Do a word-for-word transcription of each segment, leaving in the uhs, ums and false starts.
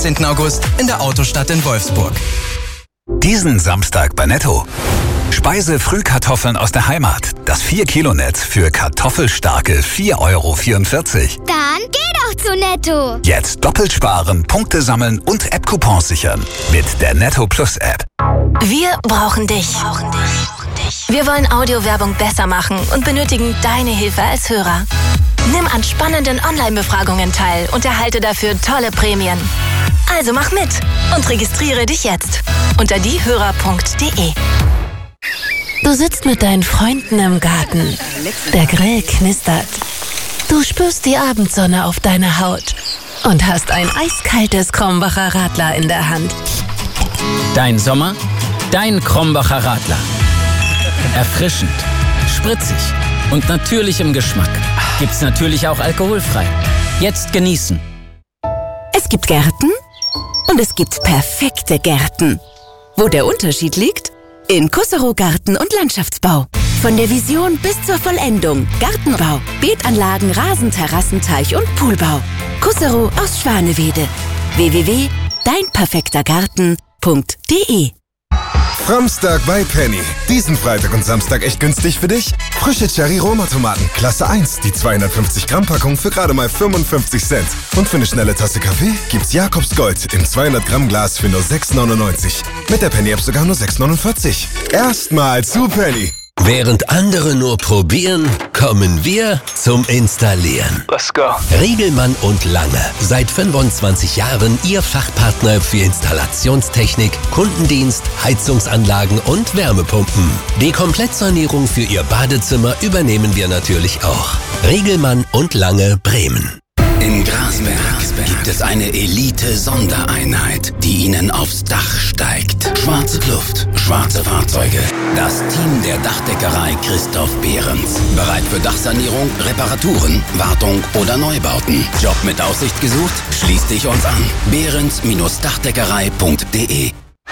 fünfzehnten August in der Autostadt in Wolfsburg. Diesen Samstag bei Netto. Speise-Frühkartoffeln aus der Heimat. Das vier Kilo Netz für kartoffelstarke vier Euro vierundvierzig. Dann geh doch zu Netto. Jetzt doppelt sparen, Punkte sammeln und App-Coupons sichern. Mit der Netto Plus App. Wir brauchen dich. Brauchen dich. Wir wollen Audiowerbung besser machen und benötigen deine Hilfe als Hörer. Nimm an spannenden Online-Befragungen teil und erhalte dafür tolle Prämien. Also mach mit und registriere dich jetzt unter diehörer punkt de. Du sitzt mit deinen Freunden im Garten. Der Grill knistert. Du spürst die Abendsonne auf deiner Haut und hast ein eiskaltes Krombacher Radler in der Hand. Dein Sommer, dein Krombacher Radler. Erfrischend, spritzig und natürlich im Geschmack. Gibt's natürlich auch alkoholfrei. Jetzt genießen. Es gibt Gärten und es gibt perfekte Gärten. Wo der Unterschied liegt? In Kusserow Garten- und Landschaftsbau. Von der Vision bis zur Vollendung. Gartenbau, Beetanlagen, Rasenterrassen, Teich- und Poolbau. Kusserow aus Schwanewede. w w w punkt dein perfekter garten punkt de. Framstag bei Penny. Diesen Freitag und Samstag echt günstig für dich? Frische Cherry-Roma-Tomaten, Klasse eins, die zweihundertfünfzig Gramm Packung für gerade mal fünfundfünfzig Cent. Und für eine schnelle Tasse Kaffee gibt's Jakobs Gold im zweihundert Gramm Glas für nur sechs neunundneunzig. Mit der Penny-App sogar nur sechs neunundvierzig. Erstmal zu Penny. Während andere nur probieren, kommen wir zum Installieren. Let's go. Riegelmann und Lange. Seit fünfundzwanzig Jahren Ihr Fachpartner für Installationstechnik, Kundendienst, Heizungsanlagen und Wärmepumpen. Die Komplettsanierung für Ihr Badezimmer übernehmen wir natürlich auch. Riegelmann und Lange, Bremen. In Grasberg gibt es eine Elite-Sondereinheit, die Ihnen aufs Dach steigt. Schwarze Kluft, schwarze Fahrzeuge. Das Team der Dachdeckerei Christoph Behrens. Bereit für Dachsanierung, Reparaturen, Wartung oder Neubauten. Job mit Aussicht gesucht? Schließ dich uns an. behrens Dachdeckerei punkt de.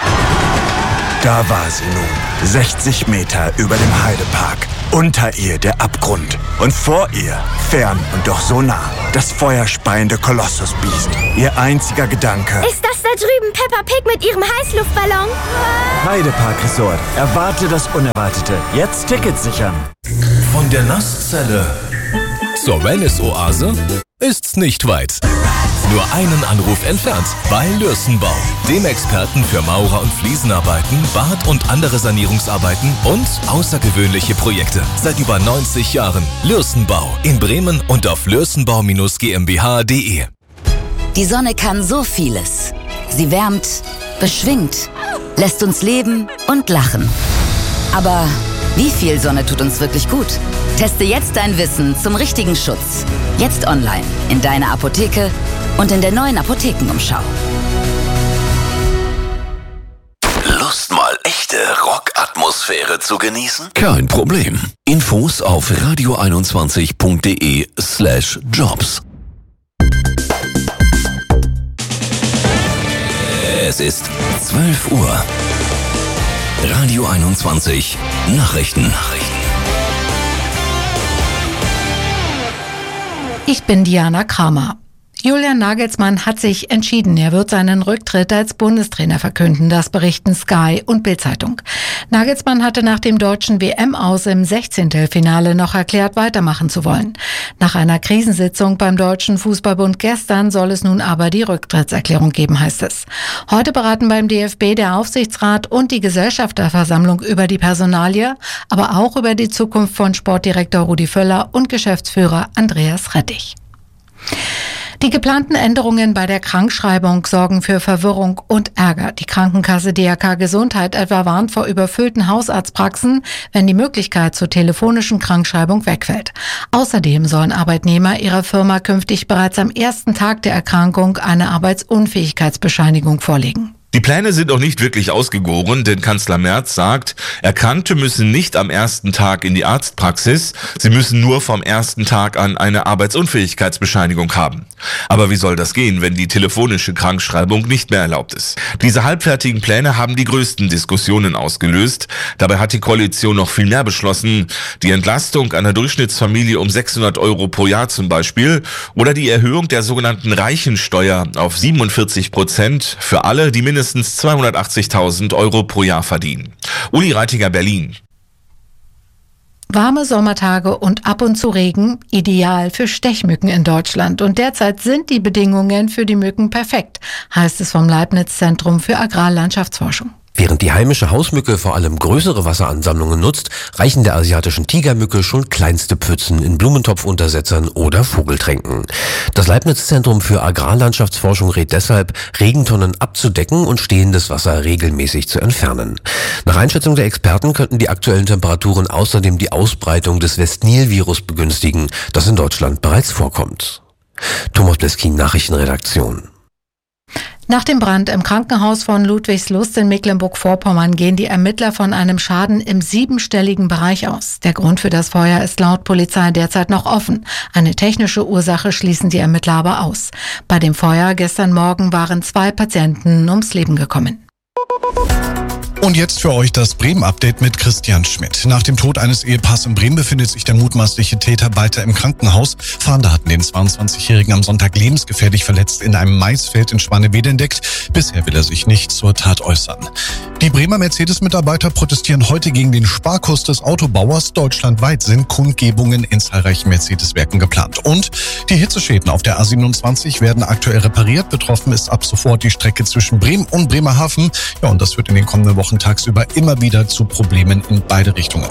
Da war sie nun, sechzig Meter über dem Heidepark. Unter ihr der Abgrund und vor ihr, fern und doch so nah, das feuerspeiende Kolossusbiest. Ihr einziger Gedanke: Ist das da drüben Peppa Pig mit ihrem Heißluftballon? Heidepark Resort. Erwarte das Unerwartete. Jetzt Tickets sichern. Von der Nasszelle zur Wellness-Oase ist's nicht weit. Nur einen Anruf entfernt bei Lürsenbau, dem Experten für Maurer- und Fliesenarbeiten, Bad- und andere Sanierungsarbeiten und außergewöhnliche Projekte. Seit über neunzig Jahren. Lürsenbau in Bremen und auf lürsenbau Bindestrich GmbH punkt de. Die Sonne kann so vieles. Sie wärmt, beschwingt, lässt uns leben und lachen. Aber wie viel Sonne tut uns wirklich gut? Teste jetzt dein Wissen zum richtigen Schutz. Jetzt online, in deiner Apotheke und in der neuen Apothekenumschau. Lust mal echte Rockatmosphäre zu genießen? Kein Problem. Infos auf radio einundzwanzig punkt de slash jobs. Es ist zwölf Uhr. Radio einundzwanzig Nachrichten. Nachrichten. Ich bin Diana Kramer. Julian Nagelsmann hat sich entschieden. Er wird seinen Rücktritt als Bundestrainer verkünden. Das berichten Sky und Bild-Zeitung. Nagelsmann hatte nach dem deutschen W M-Aus im Sechzehntelfinale noch erklärt, weitermachen zu wollen. Nach einer Krisensitzung beim Deutschen Fußballbund gestern soll es nun aber die Rücktrittserklärung geben, heißt es. Heute beraten beim D F B der Aufsichtsrat und die Gesellschafterversammlung über die Personalie, aber auch über die Zukunft von Sportdirektor Rudi Völler und Geschäftsführer Andreas Rettich. Die geplanten Änderungen bei der Krankschreibung sorgen für Verwirrung und Ärger. Die Krankenkasse D R K Gesundheit etwa warnt vor überfüllten Hausarztpraxen, wenn die Möglichkeit zur telefonischen Krankschreibung wegfällt. Außerdem sollen Arbeitnehmer ihrer Firma künftig bereits am ersten Tag der Erkrankung eine Arbeitsunfähigkeitsbescheinigung vorlegen. Die Pläne sind noch nicht wirklich ausgegoren, denn Kanzler Merz sagt, Erkrankte müssen nicht am ersten Tag in die Arztpraxis, sie müssen nur vom ersten Tag an eine Arbeitsunfähigkeitsbescheinigung haben. Aber wie soll das gehen, wenn die telefonische Krankschreibung nicht mehr erlaubt ist? Diese halbfertigen Pläne haben die größten Diskussionen ausgelöst. Dabei hat die Koalition noch viel mehr beschlossen. Die Entlastung einer Durchschnittsfamilie um sechshundert Euro pro Jahr zum Beispiel oder die Erhöhung der sogenannten Reichensteuer auf siebenundvierzig Prozent für alle, die mindestens mindestens zweihundertachtzigtausend Euro pro Jahr verdienen. Uli Reitiger, Berlin. Warme Sommertage und ab und zu Regen, ideal für Stechmücken in Deutschland. Und derzeit sind die Bedingungen für die Mücken perfekt, heißt es vom Leibniz-Zentrum für Agrarlandschaftsforschung. Während die heimische Hausmücke vor allem größere Wasseransammlungen nutzt, reichen der asiatischen Tigermücke schon kleinste Pfützen in Blumentopfuntersetzern oder Vogeltränken. Das Leibniz-Zentrum für Agrarlandschaftsforschung rät deshalb, Regentonnen abzudecken und stehendes Wasser regelmäßig zu entfernen. Nach Einschätzung der Experten könnten die aktuellen Temperaturen außerdem die Ausbreitung des West-Nil-Virus begünstigen, das in Deutschland bereits vorkommt. Thomas Bleskin, Nachrichtenredaktion. Nach dem Brand im Krankenhaus von Ludwigslust in Mecklenburg-Vorpommern gehen die Ermittler von einem Schaden im siebenstelligen Bereich aus. Der Grund für das Feuer ist laut Polizei derzeit noch offen. Eine technische Ursache schließen die Ermittler aber aus. Bei dem Feuer gestern Morgen waren zwei Patienten ums Leben gekommen. Und jetzt für euch das Bremen-Update mit Christian Schmidt. Nach dem Tod eines Ehepaars in Bremen befindet sich der mutmaßliche Täter weiter im Krankenhaus. Fahnder hatten den zweiundzwanzigjährigen am Sonntag lebensgefährlich verletzt in einem Maisfeld in Schwanewede entdeckt. Bisher will er sich nicht zur Tat äußern. Die Bremer Mercedes-Mitarbeiter protestieren heute gegen den Sparkurs des Autobauers. Deutschlandweit sind Kundgebungen in zahlreichen Mercedes-Werken geplant. Und die Hitzeschäden auf der A siebenundzwanzig werden aktuell repariert. Betroffen ist ab sofort die Strecke zwischen Bremen und Bremerhaven. Ja, und das wird in den kommenden Wochen tagsüber immer wieder zu Problemen in beide Richtungen.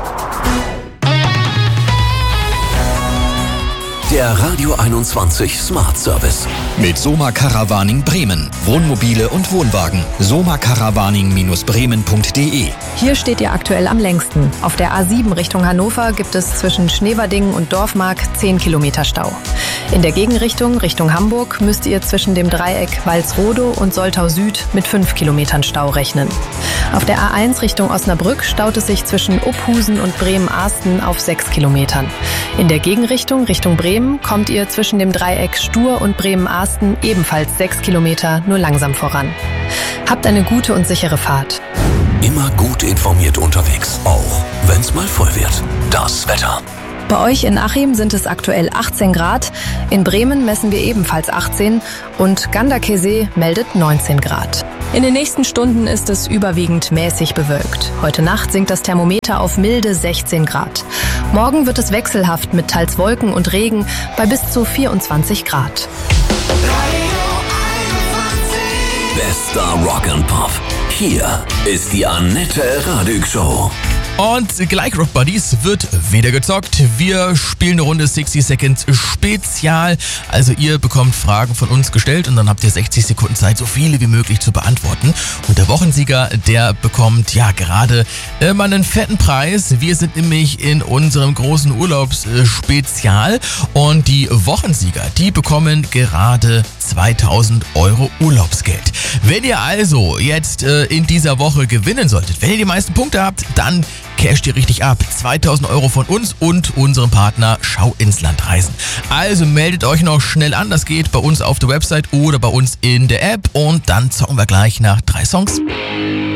Der Radio einundzwanzig Smart Service. Mit Soma Caravaning Bremen. Wohnmobile und Wohnwagen. soma caravaning Bindestrich bremen punkt de. Hier steht ihr aktuell am längsten. Auf der A sieben Richtung Hannover gibt es zwischen Schneverdingen und Dorfmark zehn Kilometer Stau. In der Gegenrichtung, Richtung Hamburg, müsst ihr zwischen dem Dreieck Walsrode und Soltau Süd mit fünf Kilometern Stau rechnen. Auf der A eins Richtung Osnabrück staut es sich zwischen Uphusen und Bremen-Arsten auf sechs Kilometern. In der Gegenrichtung, Richtung Bremen, kommt ihr zwischen dem Dreieck Stur und Bremen-Arsten ebenfalls sechs Kilometer nur langsam voran. Habt eine gute und sichere Fahrt. Immer gut informiert unterwegs, auch wenn's mal voll wird. Das Wetter. Bei euch in Achim sind es aktuell achtzehn Grad, in Bremen messen wir ebenfalls achtzehn und Ganderkesee meldet neunzehn Grad. In den nächsten Stunden ist es überwiegend mäßig bewölkt. Heute Nacht sinkt das Thermometer auf milde sechzehn Grad. Morgen wird es wechselhaft mit teils Wolken und Regen bei bis zu vierundzwanzig Grad. Bester Rock and Pop. Hier ist die Annette Radig Show. Und gleich Rock Buddies wird wieder gezockt. Wir spielen eine Runde sixty Seconds Spezial. Also ihr bekommt Fragen von uns gestellt und dann habt ihr sechzig Sekunden Zeit, so viele wie möglich zu beantworten. Und der Wochensieger, der bekommt ja gerade äh, mal einen fetten Preis. Wir sind nämlich in unserem großen Urlaubsspezial und die Wochensieger, die bekommen gerade zweitausend Euro Urlaubsgeld. Wenn ihr also jetzt äh, in dieser Woche gewinnen solltet, wenn ihr die meisten Punkte habt, dann casht ihr richtig ab. zweitausend Euro von uns und unserem Partner Schau ins Land reisen. Also meldet euch noch schnell an. Das geht bei uns auf der Website oder bei uns in der App. Und dann zocken wir gleich nach drei Songs.